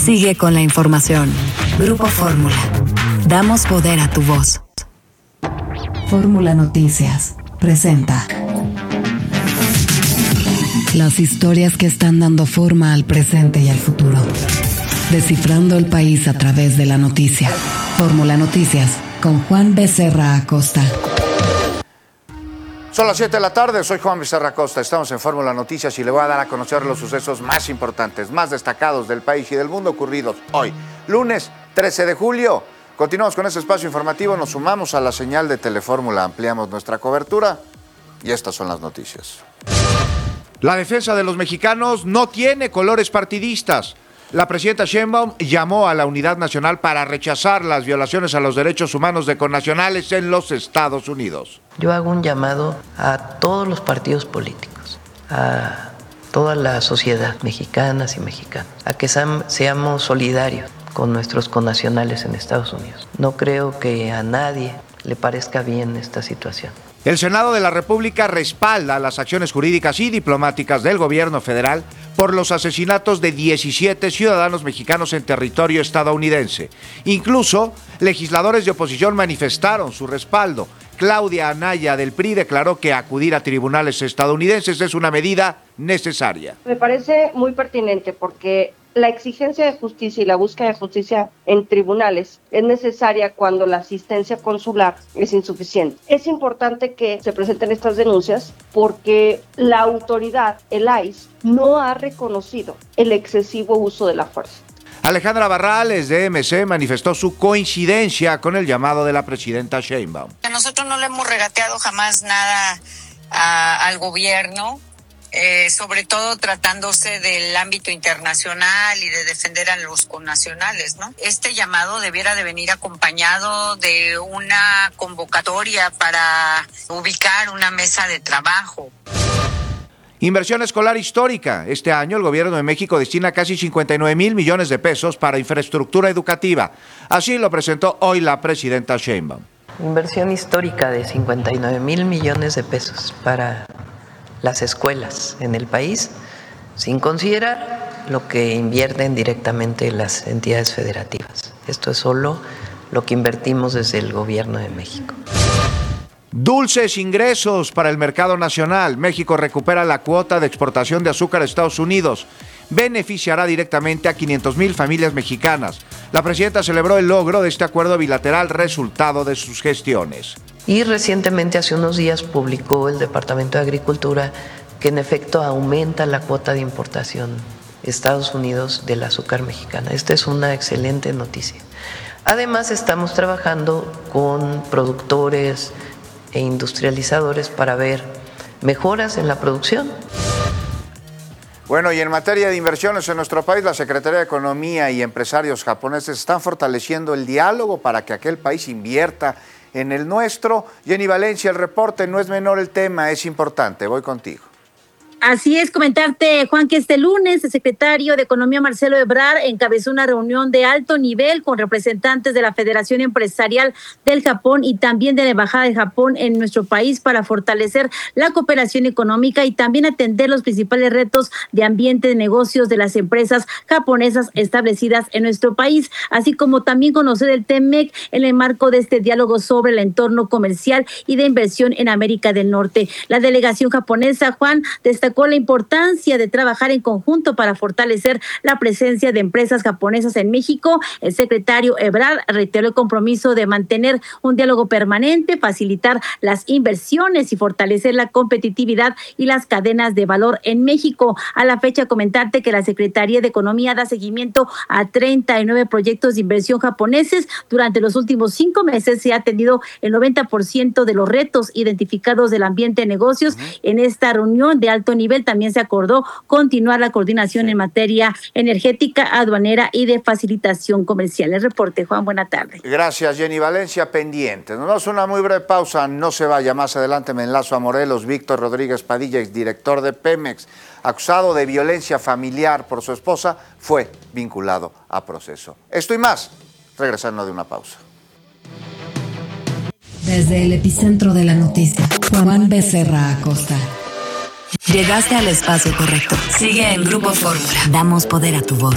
Sigue con la información. Grupo Fórmula. Damos poder a tu voz. Fórmula Noticias presenta las historias que están dando forma al presente y al futuro. Descifrando el país a través de la noticia. Fórmula Noticias con Juan Becerra Acosta. Son las 7 de la tarde, soy Juan Becerra Acosta, estamos en Fórmula Noticias y le voy a dar a conocer los sucesos más importantes, más destacados del país y del mundo ocurridos hoy, lunes 13 de julio. Continuamos con este espacio informativo, nos sumamos a la señal de Telefórmula, ampliamos nuestra cobertura y estas son las noticias. La defensa de los mexicanos no tiene colores partidistas. La presidenta Sheinbaum llamó a la unidad nacional para rechazar las violaciones a los derechos humanos de connacionales en los Estados Unidos. Yo hago un llamado a todos los partidos políticos, a toda la sociedad mexicana y mexicanos, a que seamos solidarios con nuestros connacionales en Estados Unidos. No creo que a nadie le parezca bien esta situación. El Senado de la República respalda las acciones jurídicas y diplomáticas del gobierno federal por los asesinatos de 17 ciudadanos mexicanos en territorio estadounidense. Incluso, legisladores de oposición manifestaron su respaldo. Claudia Anaya del PRI declaró que acudir a tribunales estadounidenses es una medida necesaria. Me parece muy pertinente porque la exigencia de justicia y la búsqueda de justicia en tribunales es necesaria cuando la asistencia consular es insuficiente. Es importante que se presenten estas denuncias porque la autoridad, el ICE, no ha reconocido el excesivo uso de la fuerza. Alejandra Barrales de MC manifestó su coincidencia con el llamado de la presidenta Sheinbaum. Nosotros no le hemos regateado jamás nada al gobierno. Sobre todo tratándose del ámbito internacional y de defender a los connacionales, ¿no? Este llamado debiera de venir acompañado de una convocatoria para ubicar una mesa de trabajo. Inversión escolar histórica. Este año el gobierno de México destina casi 59,000 millones de pesos para infraestructura educativa. Así lo presentó hoy la presidenta Sheinbaum. Inversión histórica de 59,000 millones de pesos para las escuelas en el país, sin considerar lo que invierten directamente las entidades federativas. Esto es solo lo que invertimos desde el gobierno de México. Dulces ingresos para el mercado nacional. México recupera la cuota de exportación de azúcar a Estados Unidos. Beneficiará directamente a 500,000 familias mexicanas. La presidenta celebró el logro de este acuerdo bilateral resultado de sus gestiones. Y recientemente, hace unos días, publicó el Departamento de Agricultura que en efecto aumenta la cuota de importación de Estados Unidos del azúcar mexicana. Esta es una excelente noticia. Además, estamos trabajando con productores e industrializadores para ver mejoras en la producción. Bueno, y en materia de inversiones en nuestro país, la Secretaría de Economía y empresarios japoneses están fortaleciendo el diálogo para que aquel país invierta en el nuestro. Jenny Valencia, el reporte, no es menor el tema, es importante. Voy contigo. Así es, comentarte, Juan, que este lunes el secretario de Economía, Marcelo Ebrard, encabezó una reunión de alto nivel con representantes de la Federación Empresarial del Japón y también de la Embajada de Japón en nuestro país para fortalecer la cooperación económica y también atender los principales retos de ambiente de negocios de las empresas japonesas establecidas en nuestro país, así como también conocer el TEMEC en el marco de este diálogo sobre el entorno comercial y de inversión en América del Norte. La delegación japonesa, Juan, destacó la importancia de trabajar en conjunto para fortalecer la presencia de empresas japonesas en México. El secretario Ebrard reiteró el compromiso de mantener un diálogo permanente, facilitar las inversiones y fortalecer la competitividad y las cadenas de valor en México. A la fecha, comentarte que la Secretaría de Economía da seguimiento a 39 proyectos de inversión japoneses. Durante los últimos 5 meses se ha atendido el 90% de los retos identificados del ambiente de negocios. En esta reunión de alto nivel también se acordó continuar la coordinación en materia energética, aduanera y de facilitación comercial. El reporte, Juan, buena tarde. Gracias, Jenny Valencia, pendiente. Nos damos una muy breve pausa, no se vaya, más adelante me enlazo a Morelos. Víctor Rodríguez Padilla, exdirector de Pemex, acusado de violencia familiar por su esposa, fue vinculado a proceso. Esto y más, regresando de una pausa. Desde el epicentro de la noticia, Juan Becerra Acosta. Llegaste al espacio correcto. Sigue en Grupo Fórmula. Damos poder a tu voz.